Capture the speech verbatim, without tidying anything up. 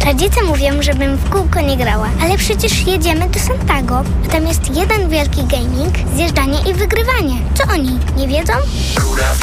Rodzice mówią, żebym w kółko nie grała, ale przecież jedziemy do Santago, a tam jest jeden wielki gaming, zjeżdżanie i wygrywanie. Co oni, nie wiedzą?